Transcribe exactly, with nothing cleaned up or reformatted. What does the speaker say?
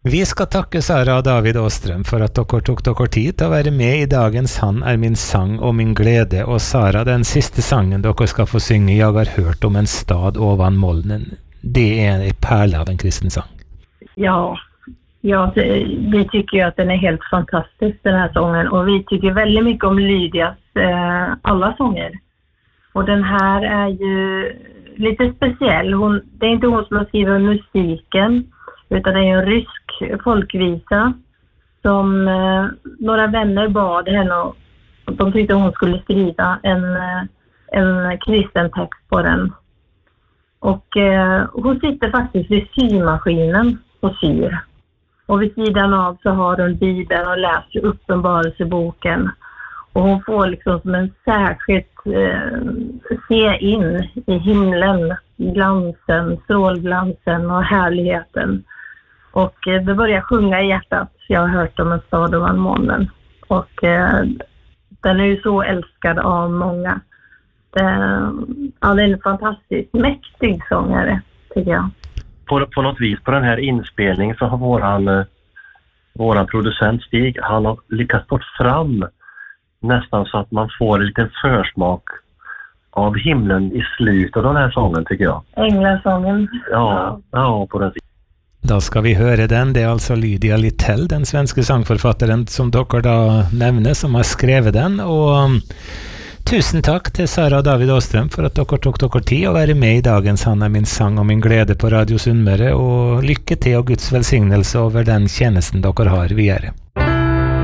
Vi skal takke Sara og David Åstrøm for at dere tok dere tid til å være med i dagens Han er min sang og min glede. Og Sara, den siste sangen dere skal få synge, Jeg har hørt om en stad ovan molnen. Det är en perla av en kristen sång. Ja, ja det, vi tycker ju att den är helt fantastisk, den här sången. Och vi tycker väldigt mycket om Lydias eh, alla sånger. Och den här är ju lite speciell. Hon, det är inte hon som har skrivit musiken, utan det är en rysk folkvisa som eh, några vänner bad henne och de tyckte hon skulle skriva en, eh, en kristen text på den. Och eh, hon sitter faktiskt vid symaskinen och syr. Och vid sidan av så har hon Bibeln och läser uppenbarelseboken. Och hon får liksom som en särskilt eh, se in i himlen, glansen, strålglansen och härligheten. Och eh, det börjar sjunga i hjärtat. Jag har hört om en stad ovan molnen. Och eh, den är ju så älskad av många. Det, ja, det är en fantastiskt mäktig sångare, tycker jag. På, på något vis på den här inspelningen så har våran, eh, våran producent Stig, han har lyckats få fram nästan så att man får en liten försmak av himlen i slutet av den här sången, tycker jag. Änglasången. Ja, ja, på den sidan. Da skal vi høre den. Det er altså Lydia Littell, den svenske sangforfatteren som dere da nevner, som har skrevet den. Og um, tusen takk til Sara og David Åstrøm for at dere tok dere tid å være med i dagens Han er min sang og min glede på Radio Sunnmøre. Og lykke til og Guds velsignelse over den tjenesten dere har videre.